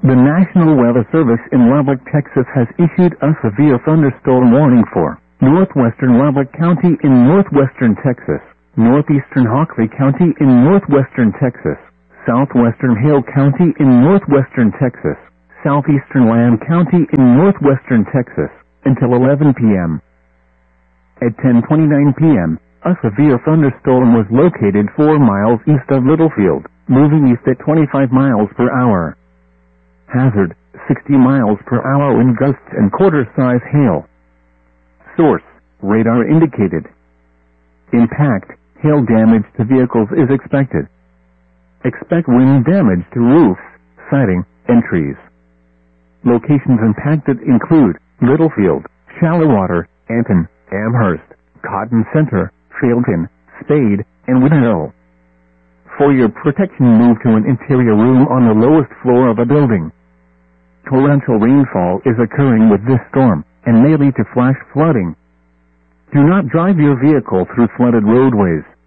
The National Weather Service in Lubbock, Texas has issued a severe thunderstorm warning for northwestern Lubbock County in northwestern Texas, northeastern Hockley County in northwestern Texas, southwestern Hale County in northwestern Texas, southeastern Lamb County in northwestern Texas, until 11 p.m. At 10:29 p.m., a severe thunderstorm was located 4 miles east of Littlefield, moving east at 25 miles per hour. Hazard, 60 miles per hour wind gusts and quarter-size hail. Source, radar indicated. Impact, hail damage to vehicles is expected. Expect wind damage to roofs, siding, and trees. Locations impacted include Littlefield, Shallowater, Anton, Amherst, Cotton Center, Fielton, Spade, and Winnehill. For your protection, move to an interior room on the lowest floor of a building. Torrential rainfall is occurring with this storm and may lead to flash flooding. Do not drive your vehicle through flooded roadways.